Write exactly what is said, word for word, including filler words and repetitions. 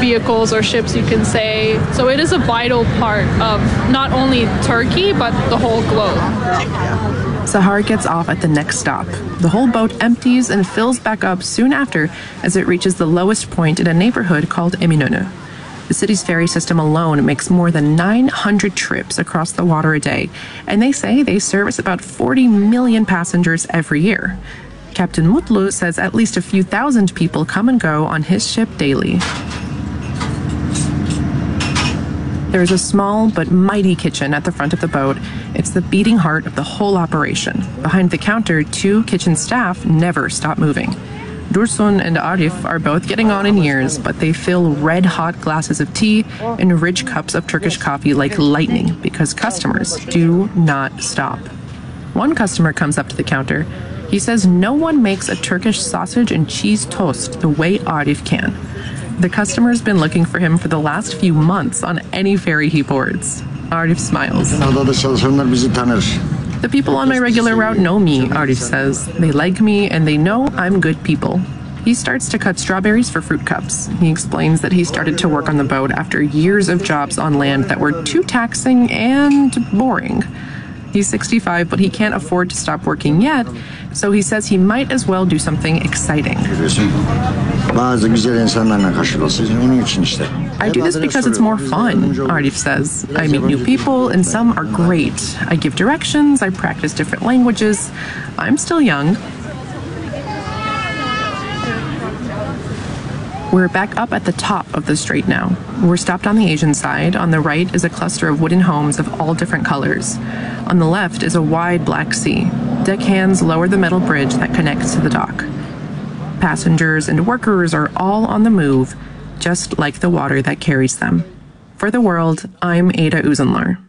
vehicles or ships, you can say. So it is a vital part of not only Turkey, but the whole globe. Sahar gets off at the next stop. The whole boat empties and fills back up soon after as it reaches the lowest point in a neighborhood called Eminönü. The city's ferry system alone makes more than nine hundred trips across the water a day, and they say they service about forty million passengers every year. Captain Mutlu says at least a few thousand people come and go on his ship daily. There is a small but mighty kitchen at the front of the boat. It's the beating heart of the whole operation. Behind the counter, two kitchen staff never stop moving. Dursun and Arif are both getting on in years, but they fill red-hot glasses of tea and rich cups of Turkish coffee like lightning because customers do not stop. One customer comes up to the counter. He says no one makes a Turkish sausage and cheese toast the way Arif can. The customer's been looking for him for the last few months on any ferry he boards. Arif smiles. The people on my regular route know me, Arif says. They like me and they know I'm good people. He starts to cut strawberries for fruit cups. He explains that he started to work on the boat after years of jobs on land that were too taxing and boring. He's sixty-five, but he can't afford to stop working yet, so he says he might as well do something exciting. I do this because it's more fun, Arif says. I meet new people, and some are great. I give directions, I practice different languages. I'm still young. We're back up at the top of the strait now. We're stopped on the Asian side. On the right is a cluster of wooden homes of all different colors. On the left is a wide black sea. Deckhands lower the metal bridge that connects to the dock. Passengers and workers are all on the move, just like the water that carries them. For The World, I'm Ada Uzunlar.